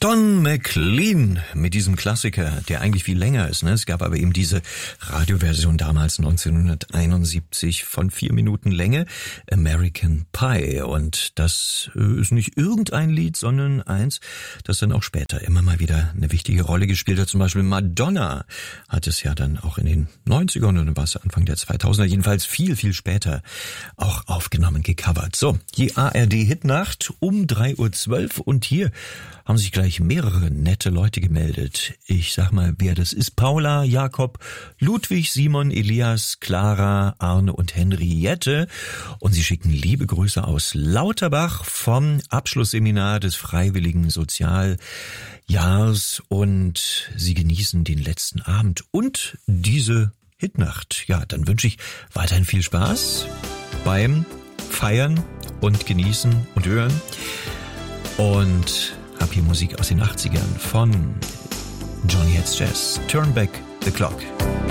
Don McLean mit diesem Klassiker, der eigentlich viel länger ist. Es gab aber eben diese Radioversion damals 1971 von 4 Minuten Länge, American Pie. Und das ist nicht irgendein Lied, sondern eins, das dann auch später immer mal wieder eine wichtige Rolle gespielt hat. Zum Beispiel Madonna hat es ja dann auch in den 90ern und dann war es Anfang der 2000er, jedenfalls viel, viel später auch aufgenommen, gecovert. So, die ARD-Hitnacht um 3:12 Uhr und hier haben sich gleich mehrere nette Leute gemeldet. Ich sag mal, wer das ist. Paula, Jakob, Ludwig, Simon, Elias, Clara, Arne und Henriette. Und sie schicken liebe Grüße aus Lauterbach vom Abschlussseminar des Freiwilligen Sozialjahrs. Und sie genießen den letzten Abend und diese Hitnacht. Ja, dann wünsche ich weiterhin viel Spaß beim Feiern und Genießen und Hören. Und hab hier Musik aus den 80ern von Johnny Hits Jazz. Turn Back the Clock.